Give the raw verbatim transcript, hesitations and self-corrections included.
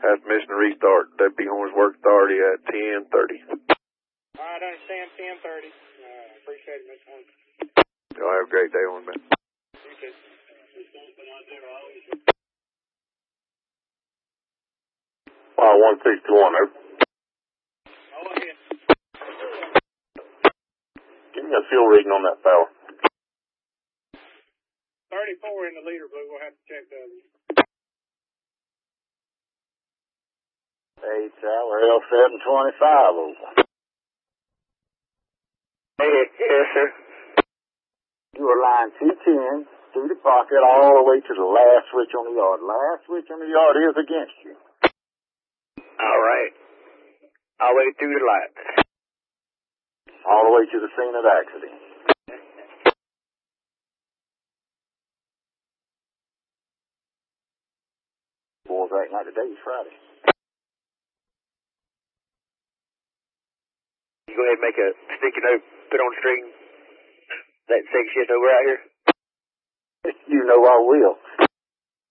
have permission to restart. Deputy Horns work authority at ten thirty. All right, I understand, ten thirty. Uh, appreciate it, Mister Horns. Y'all have a great day on, man. You too. Wow, one sixty-one, over. Oh, ahead. Give me a fuel reading on that power. thirty-four in the leader, Blue. We'll have to check the others. Hey, Tower, L seven twenty-five, over. Hey, yes, sir. You are line two ten through the pocket all the way to the last switch on the yard. Last switch on the yard is against you. All right. I'll wait through the light. All the way to the scene of the accident. Boys acting like today's Friday. You go ahead and make a sticky note, put on the string, that second shift over out here. You know I will.